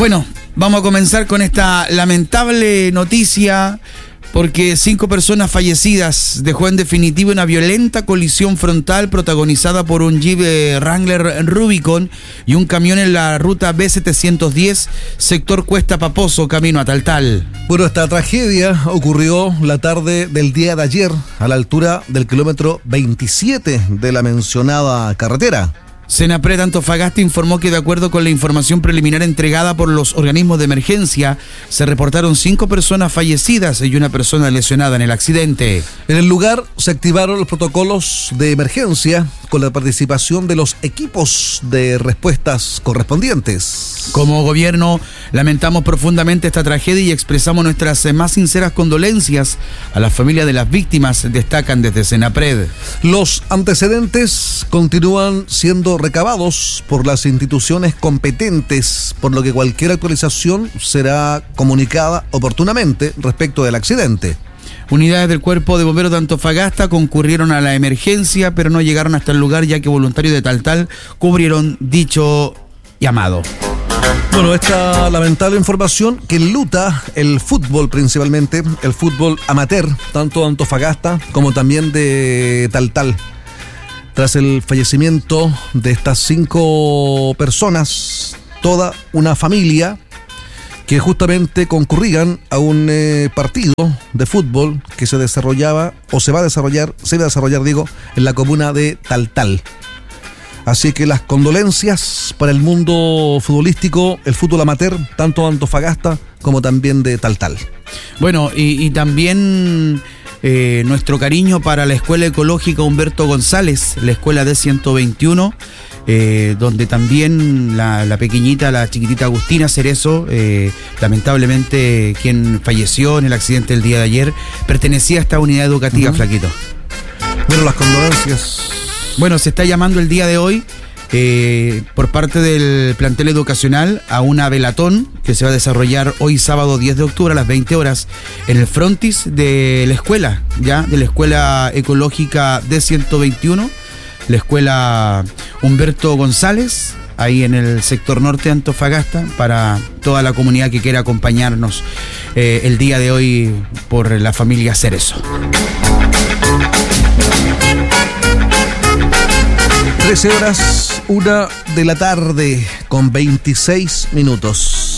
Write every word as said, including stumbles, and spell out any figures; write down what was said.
Bueno, vamos a comenzar con esta lamentable noticia porque cinco personas fallecidas dejó en definitivo una violenta colisión frontal protagonizada por un Jeep Wrangler Rubicon y un camión en la ruta B setecientos diez, sector Cuesta Paposo, camino a Taltal. Bueno, esta tragedia ocurrió la tarde del día de ayer a la altura del kilómetro veintisiete de la mencionada carretera. Senapred Antofagasta informó que de acuerdo con la información preliminar entregada por los organismos de emergencia, se reportaron cinco personas fallecidas y una persona lesionada en el accidente. En el lugar se activaron los protocolos de emergencia con la participación de los equipos de respuestas correspondientes. Como gobierno, lamentamos profundamente esta tragedia y expresamos nuestras más sinceras condolencias a las familias de las víctimas, destacan desde Senapred. Los antecedentes continúan siendo recabados por las instituciones competentes, por lo que cualquier actualización será comunicada oportunamente respecto del accidente. Unidades del Cuerpo de Bomberos de Antofagasta concurrieron a la emergencia, pero no llegaron hasta el lugar ya que voluntarios de Taltal cubrieron dicho llamado. Bueno, esta lamentable información que enluta el fútbol principalmente, el fútbol amateur, tanto de Antofagasta como también de Taltal. Tras el fallecimiento de estas cinco personas, toda una familia que justamente concurrían a un eh, partido de fútbol que se desarrollaba, o se va a desarrollar, se va a desarrollar, digo, en la comuna de Taltal. Así que las condolencias para el mundo futbolístico, el fútbol amateur, tanto de Antofagasta como también de Taltal. Bueno, y, y también... Eh, nuestro cariño para la Escuela Ecológica Humberto González, la escuela D ciento veintiuno, eh, donde también la, la pequeñita, la chiquitita Agustina Cerezo, eh, lamentablemente quien falleció en el accidente el día de ayer, pertenecía a esta unidad educativa, uh-huh. Flaquito. Bueno, las condolencias. Bueno, se está llamando el día de hoy Eh, por parte del plantel educacional a una velatón que se va a desarrollar hoy sábado diez de octubre a las veinte horas en el frontis de la escuela, ya de la Escuela Ecológica D ciento veintiuno, la escuela Humberto González, ahí en el sector norte de Antofagasta, para toda la comunidad que quiera acompañarnos eh, el día de hoy por la familia Cerezo. trece horas, una de la tarde con veintiséis minutos.